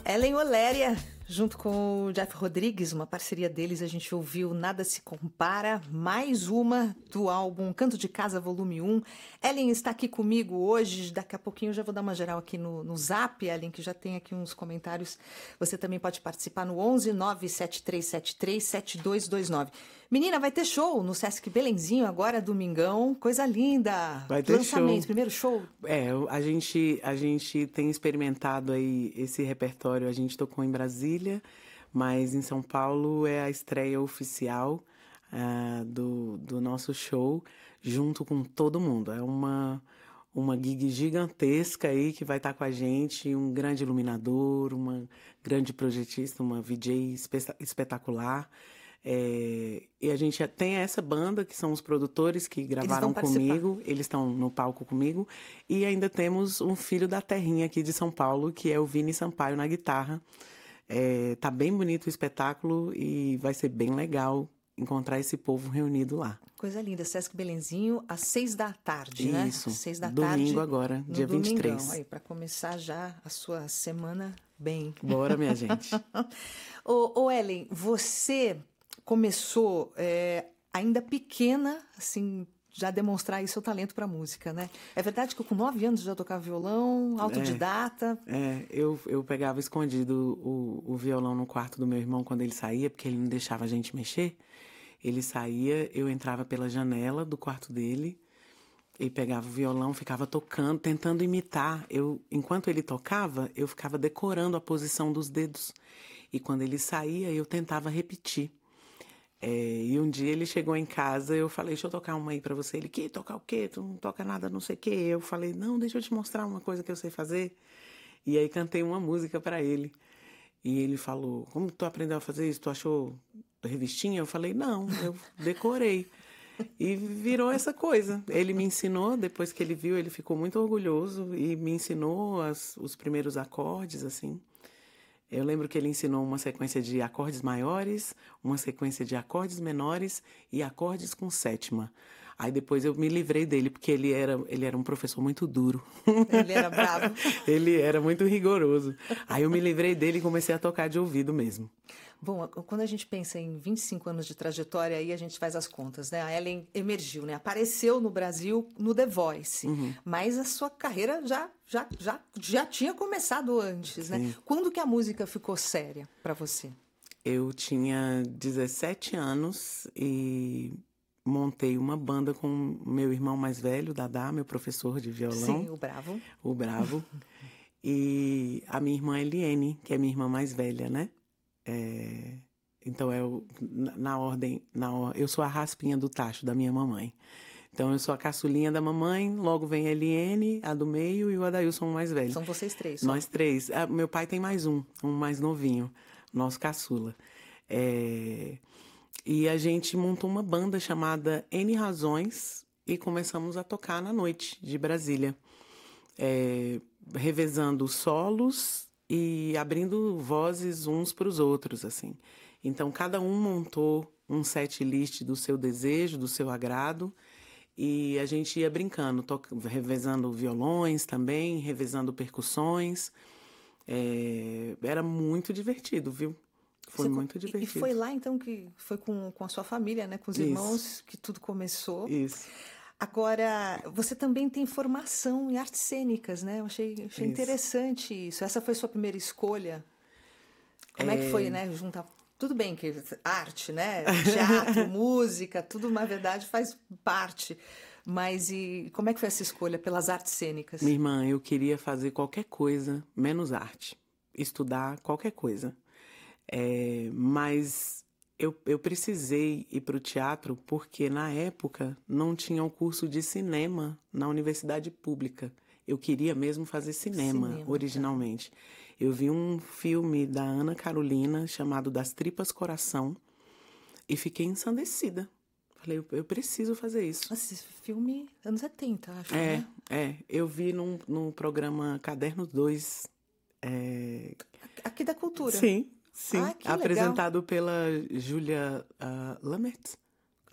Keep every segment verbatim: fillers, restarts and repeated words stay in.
Ellen Oléria, junto com o Jeff Rodrigues, uma parceria deles, a gente ouviu Nada Se Compara, mais uma do álbum Canto de Casa, volume um. Ellen está aqui comigo hoje, daqui a pouquinho eu já vou dar uma geral aqui no, no Zap, Ellen, que já tem aqui uns comentários. Você também pode participar no onze nove sete três sete três sete dois dois nove. Menina, vai ter show no Sesc Belenzinho agora, domingão, coisa linda. Vai ter lançamento, show. Primeiro show. É, a gente, a gente tem experimentado aí esse repertório, a gente tocou em Brasília, mas em São Paulo é a estreia oficial uh, do, do nosso show, junto com todo mundo. É uma, uma gig gigantesca aí que vai estar com a gente, um grande iluminador, uma grande projetista, uma V J espe- espetacular. É, e a gente tem essa banda, que são os produtores que gravaram Eles comigo, eles estão no palco comigo, e ainda temos um filho da terrinha aqui de São Paulo, que é o Vini Sampaio na guitarra. É, tá bem bonito o espetáculo e vai ser bem legal encontrar esse povo reunido lá. Coisa linda, Sesc Belenzinho, às seis da tarde, Isso, né? Às seis da domingo tarde. agora, dia vinte e três. Aí, para começar já a sua semana bem. Bora, minha gente. ô, ô, Ellen, você começou é, ainda pequena, assim, já demonstrar aí seu talento para música, né? É verdade que com nove anos já tocava violão, autodidata? É, é eu, eu pegava escondido o, o violão no quarto do meu irmão quando ele saía, porque ele não deixava a gente mexer. Ele saía, eu entrava pela janela do quarto dele e pegava o violão, ficava tocando, tentando imitar. Eu, enquanto ele tocava, eu ficava decorando a posição dos dedos. E quando ele saía, eu tentava repetir. É, e um dia ele chegou em casa, eu falei, deixa eu tocar uma aí pra você. Ele, que? Tocar o quê? Tu não toca nada, não sei o quê. Eu falei, não, deixa eu te mostrar uma coisa que eu sei fazer. E aí cantei uma música pra ele. E ele falou, como tu aprendeu a fazer isso? Tu achou revistinha? Eu falei, não, eu decorei. E virou essa coisa. Ele me ensinou, depois que ele viu, ele ficou muito orgulhoso e me ensinou as, os primeiros acordes, assim. Eu lembro que ele ensinou uma sequência de acordes maiores, uma sequência de acordes menores e acordes com sétima. Aí depois eu me livrei dele, porque ele era, ele era um professor muito duro. Ele era bravo. Ele era muito rigoroso. Aí eu me livrei dele e comecei a tocar de ouvido mesmo. Bom, quando a gente pensa em vinte e cinco anos de trajetória, aí a gente faz as contas, né? A Ellen emergiu, né? Apareceu no Brasil no The Voice, uhum. Mas a sua carreira já, já, já, já tinha começado antes, Sim. né? Quando que a música ficou séria para você? Eu tinha dezessete anos e montei uma banda com meu irmão mais velho, Dadá, meu professor de violão. Sim, o Bravo. O Bravo. E a minha irmã Eliene, que é minha irmã mais velha, né? É, então, eu, na, na ordem, na or, eu sou a raspinha do tacho da minha mamãe. Então, eu sou a caçulinha da mamãe, logo vem a Eliene, a do meio, e o Adailson, o mais velho. São vocês três. Só. Nós três. Ah, meu pai tem mais um, um mais novinho, nosso caçula. É, e a gente montou uma banda chamada N Razões e começamos a tocar na noite de Brasília, é, revezando solos e abrindo vozes uns para os outros, assim. Então, cada um montou um set list do seu desejo, do seu agrado, e a gente ia brincando, to- revezando violões também, revezando percussões. É, era muito divertido, viu? Foi Você, muito divertido. E foi lá, então, que foi com, com a sua família, né? Com os irmãos, Isso. que tudo começou. Isso. Agora, você também tem formação em artes cênicas, né? Eu achei, achei isso. interessante isso. Essa foi sua primeira escolha? Como é, é que foi, né? Juntar... Tudo bem que arte, né? Teatro, música, tudo, na verdade, faz parte. Mas e como é que foi essa escolha pelas artes cênicas? Minha irmã, eu queria fazer qualquer coisa, menos arte. Estudar qualquer coisa. É, mas... Eu, eu precisei ir para o teatro porque, na época, não tinha um curso de cinema na universidade pública. Eu queria mesmo fazer cinema, cinema originalmente. Tá. Eu vi um filme da Ana Carolina chamado Das Tripas Coração e fiquei ensandecida. Falei, eu, eu preciso fazer isso. Nossa, esse filme anos setenta, acho, é, né? É, eu vi num, num programa Caderno dois. É... Aqui da Cultura. Sim. Sim, ah, apresentado legal. pela Julia uh, Lamert.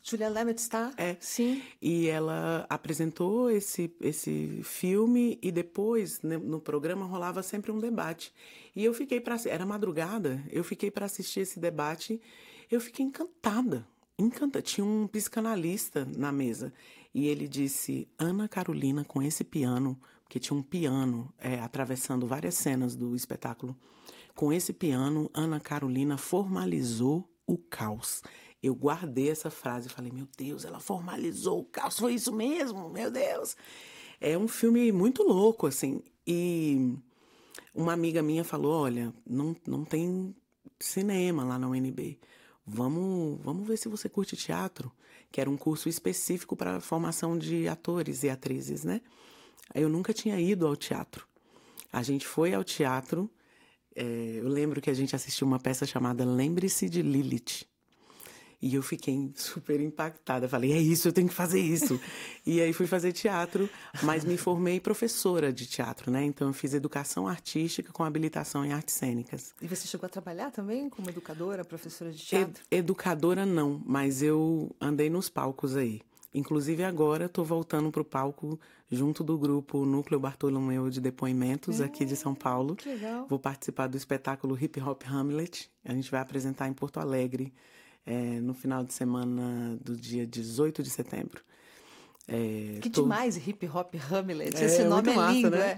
Julia Lemets, tá? É. Sim. E ela apresentou esse, esse filme e depois, né, no programa, rolava sempre um debate. E eu fiquei para... Era madrugada, eu fiquei para assistir esse debate. Eu fiquei encantada. Encantada. Tinha um psicanalista na mesa. E ele disse, Ana Carolina, com esse piano, porque tinha um piano é, atravessando várias cenas do espetáculo. Com esse piano, Ana Carolina formalizou o caos. Eu guardei essa frase e falei, meu Deus, ela formalizou o caos, foi isso mesmo, meu Deus. É um filme muito louco, assim. E uma amiga minha falou, olha, não, não tem cinema lá na U N B. Vamos, vamos ver se você curte teatro, que era um curso específico para a formação de atores e atrizes, né? Eu nunca tinha ido ao teatro. A gente foi ao teatro, é, eu lembro que a gente assistiu uma peça chamada Lembre-se de Lilith. E eu fiquei super impactada. Falei, é isso, eu tenho que fazer isso. E aí fui fazer teatro, mas me formei professora de teatro, né? Então eu fiz educação artística com habilitação em artes cênicas. E você chegou a trabalhar também como educadora, professora de teatro? E, educadora não, mas eu andei nos palcos aí. Inclusive agora estou voltando para o palco junto do grupo Núcleo Bartolomeu de Depoimentos, é, aqui de São Paulo. Que legal. Vou participar do espetáculo Hip Hop Hamlet. A gente vai apresentar em Porto Alegre, É, no final de semana do dia dezoito de setembro. É, que tô... demais, Hip Hop Hamlet. É, Esse nome é massa, lindo, né? é.